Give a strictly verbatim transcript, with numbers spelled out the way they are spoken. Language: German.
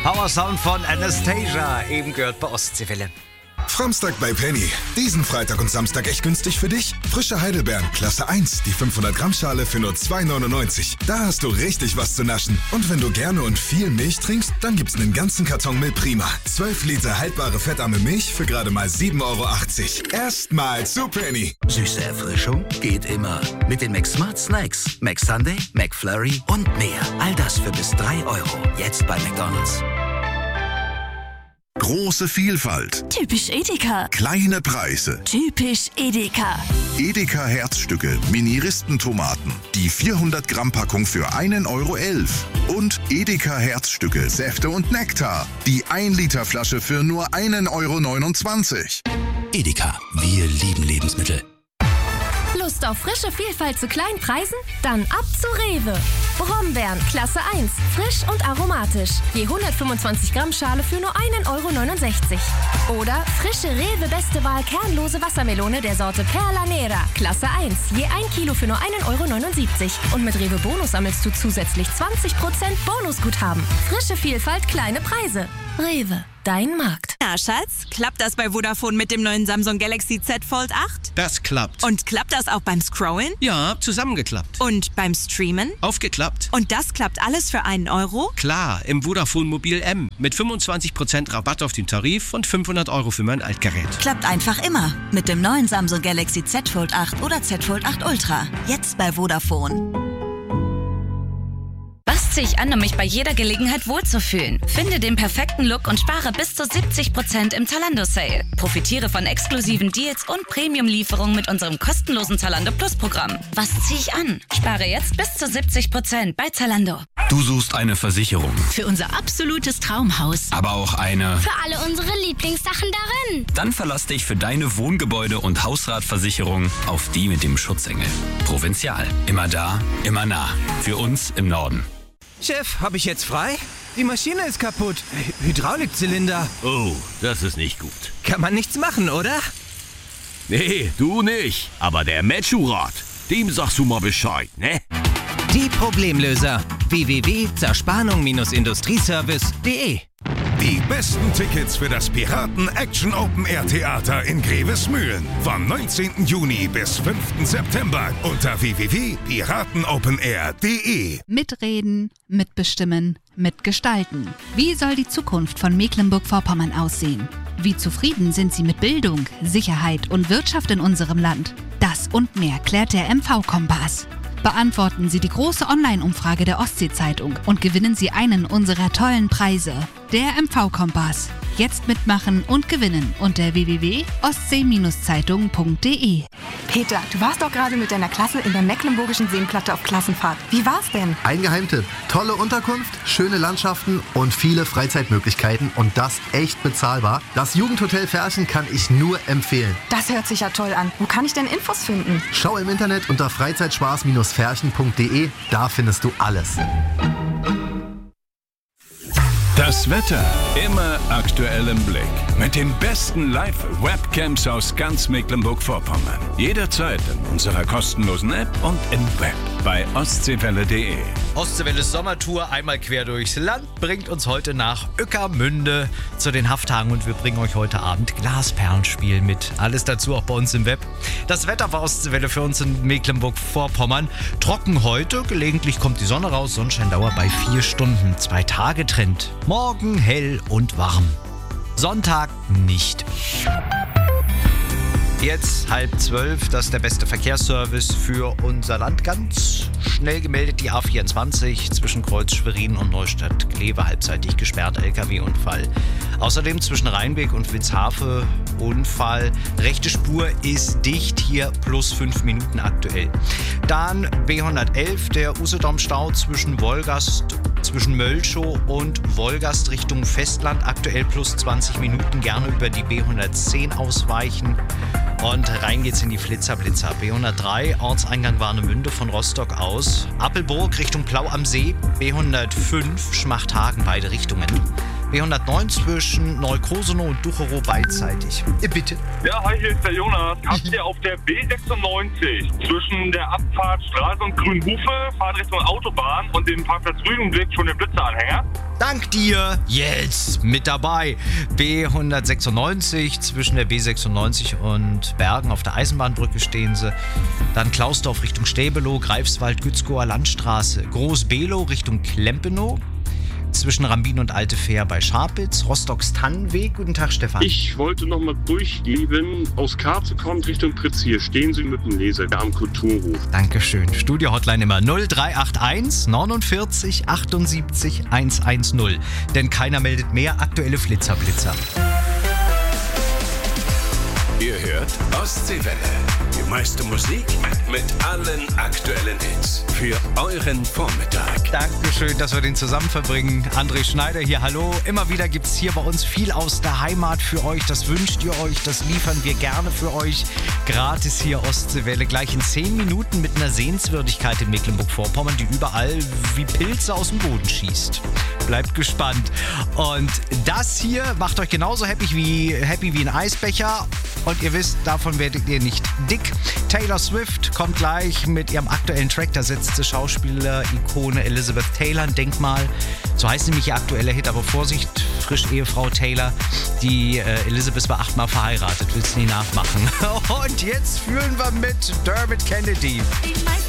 Power Sound von Anastasia, eben gehört bei Ostseewelle. Framstag bei Penny. Diesen Freitag und Samstag echt günstig für dich? Frische Heidelbeeren, Klasse eins, die fünfhundert Gramm Schale für nur zwei neunundneunzig. Da hast du richtig was zu naschen. Und wenn du gerne und viel Milch trinkst, dann gibt's einen ganzen Karton Milch Prima. zwölf Liter haltbare fettarme Milch für gerade mal sieben Euro achtzig. Erstmal zu Penny. Süße Erfrischung geht immer. Mit den McSmart Snacks. McSunday, McFlurry und mehr. All das für bis drei Euro. Jetzt bei McDonald's. Große Vielfalt. Typisch Edeka. Kleine Preise. Typisch Edeka. Edeka Herzstücke, Mini-Ristentomaten. Die vierhundert Gramm Packung für einen Euro elf. Und Edeka Herzstücke, Säfte und Nektar. Die ein Liter Flasche für nur einen Euro neunundzwanzig. Edeka, wir lieben Lebensmittel. Lust auf frische Vielfalt zu kleinen Preisen? Dann ab zu Rewe. Brombeeren, Klasse eins, frisch und aromatisch. Je hundertfünfundzwanzig Gramm Schale für nur einen Euro neunundsechzig. Oder frische Rewe Beste Wahl kernlose Wassermelone der Sorte Perla Nera, Klasse eins. Je ein Kilo für nur einen Euro neunundsiebzig. Und mit Rewe Bonus sammelst du zusätzlich zwanzig Prozent Bonusguthaben. Frische Vielfalt, kleine Preise. Rewe, dein Markt. Na, Schatz, klappt das bei Vodafone mit dem neuen Samsung Galaxy Z Fold acht? Das klappt. Und klappt das auch beim Scrollen? Ja, zusammengeklappt. Und beim Streamen? Aufgeklappt. Und das klappt alles für einen Euro? Klar, im Vodafone Mobil M. Mit fünfundzwanzig Prozent Rabatt auf den Tarif und fünfhundert Euro für mein Altgerät. Klappt einfach immer. Mit dem neuen Samsung Galaxy Z Fold acht oder Z Fold acht Ultra. Jetzt bei Vodafone. Was ziehe ich an, um mich bei jeder Gelegenheit wohlzufühlen? Finde den perfekten Look und spare bis zu siebzig Prozent im Zalando-Sale. Profitiere von exklusiven Deals und Premium-Lieferungen mit unserem kostenlosen Zalando Plus-Programm. Was ziehe ich an? Spare jetzt bis zu siebzig Prozent bei Zalando. Du suchst eine Versicherung. Für unser absolutes Traumhaus. Aber auch eine... Für alle unsere Lieblingssachen darin. Dann verlass dich für deine Wohngebäude- und Hausratversicherung auf die mit dem Schutzengel. Provinzial. Immer da, immer nah. Für uns im Norden. Chef, habe ich jetzt frei? Die Maschine ist kaputt. Hydraulikzylinder. Oh, das ist nicht gut. Kann man nichts machen, oder? Nee, du nicht. Aber der Metschurat, dem sagst du mal Bescheid, ne? Die Problemlöser. w w w punkt zerspannung industrieservice punkt de Die besten Tickets für das Piraten Action Open Air Theater in Grevesmühlen. Vom neunzehnten Juni bis fünften September unter w w w punkt piratenopenair punkt de. Mitreden, mitbestimmen, mitgestalten. Wie soll die Zukunft von Mecklenburg-Vorpommern aussehen? Wie zufrieden sind Sie mit Bildung, Sicherheit und Wirtschaft in unserem Land? Das und mehr klärt der M V-Kompass. Beantworten Sie die große Online-Umfrage der Ostsee-Zeitung und gewinnen Sie einen unserer tollen Preise. Der M V-Kompass. Jetzt mitmachen und gewinnen unter w w w punkt ostsee zeitung punkt de. Peter, du warst doch gerade mit deiner Klasse in der Mecklenburgischen Seenplatte auf Klassenfahrt. Wie war's denn? Ein Geheimtipp. Tolle Unterkunft, schöne Landschaften und viele Freizeitmöglichkeiten und das echt bezahlbar. Das Jugendhotel Ferchen kann ich nur empfehlen. Das hört sich ja toll an. Wo kann ich denn Infos finden? Schau im Internet unter freizeitspaß ferchen punkt de. Da findest du alles. Das Wetter immer aktuell im Blick. Mit den besten Live-Webcams aus ganz Mecklenburg-Vorpommern. Jederzeit in unserer kostenlosen App und im Web bei ostseewelle punkt de. Ostseewelles Sommertour einmal quer durchs Land bringt uns heute nach Ueckermünde zu den Hafttagen und wir bringen euch heute Abend Glasperlenspiel mit. Alles dazu auch bei uns im Web. Das Wetter war Ostseewelle für uns in Mecklenburg-Vorpommern. Trocken heute, gelegentlich kommt die Sonne raus, Sonnenscheindauer bei vier Stunden. Zwei Tage Trend. Morgen hell und warm. Sonntag nicht. Jetzt halb zwölf, das ist der beste Verkehrsservice für unser Land. Ganz schnell gemeldet die A vierundzwanzig zwischen Kreuz Schwerin und Neustadt-Kleve, halbseitig gesperrt, L K W-Unfall. Außerdem zwischen Rheinbeck und Witzhafe Unfall. Rechte Spur ist dicht, hier plus fünf Minuten aktuell. Dann B hundertelf, der Usedom-Stau zwischen Wolgast, zwischen Mölschow und Wolgast Richtung Festland, aktuell plus zwanzig Minuten, gerne über die B hundertzehn ausweichen. Und rein geht's in die Flitzer-Blitzer. B hundertdrei, Ortseingang Warnemünde von Rostock aus. Appelburg Richtung Plau am See. B hundertfünf, Schmachthagen, beide Richtungen. B hundertneun zwischen Neukrosenow und Ducherow beidseitig. Bitte. Ja, hi, hier ist der Jonas. Habt ihr auf der B sechsundneunzig zwischen der Abfahrt Straße und Grünhufe, fahrt Richtung Autobahn und den Parkplatz Rügenblick schon den Blitzeranhänger? Dank dir. Jetzt mit dabei. B hundertsechsundneunzig zwischen der B sechsundneunzig und Bergen auf der Eisenbahnbrücke stehen sie. Dann Klausdorf Richtung Stäbelow, Greifswald, Gützkower Landstraße, Groß-Below Richtung Klempenow. Zwischen Rambin und Alte Fähr bei Scharpitz, Rostocks Tannenweg. Guten Tag, Stefan. Ich wollte noch mal durchgeben, aus Karze kommt Richtung Prizier. Stehen Sie mit dem Laser am Kulturhof. Dankeschön. Studio-Hotline immer null drei acht eins neunundvierzig achtundsiebzig hundertzehn. Denn keiner meldet mehr aktuelle Flitzerblitzer. Ihr hört Ostseewelle. Die meiste Musik mit allen aktuellen Hits. Für euren Vormittag. Dankeschön, dass wir den zusammen verbringen. André Schneider hier, hallo. Immer wieder gibt es hier bei uns viel aus der Heimat für euch. Das wünscht ihr euch, das liefern wir gerne für euch. Gratis hier Ostseewelle. Gleich in zehn Minuten mit einer Sehenswürdigkeit in Mecklenburg-Vorpommern, die überall wie Pilze aus dem Boden schießt. Bleibt gespannt. Und das hier macht euch genauso happy wie, happy wie ein Eisbecher. Und ihr wisst, davon werdet ihr nicht dick. Taylor Swift kommt gleich mit ihrem aktuellen Track. Da setzt die Schauspieler-Ikone Elizabeth Taylor ein Denkmal. So heißt nämlich ihr aktueller Hit. Aber Vorsicht, Frisch-Ehefrau Taylor. Die äh, Elizabeth war achtmal verheiratet. Willst du nie nachmachen. Und jetzt fühlen wir mit Dermot Kennedy.